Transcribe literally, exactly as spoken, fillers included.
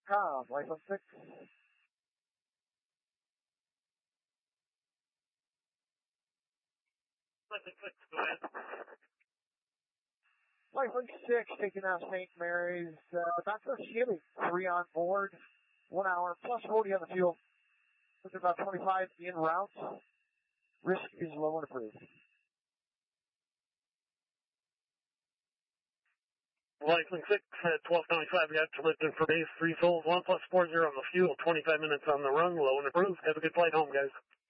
com. Lifeline six. Lifeline six, go ahead. Lifeline six taking out Saint Mary's. Uh, Doctor Shilly, three on board. One hour plus forty on the fuel. Looking about twenty-five in route. Risk is low and approved. Lifeline six at twelve ninety-five, got to Lipton for base, three souls, one plus four zero on the fuel, twenty-five minutes on the run, low and approved. Have a good flight home, guys.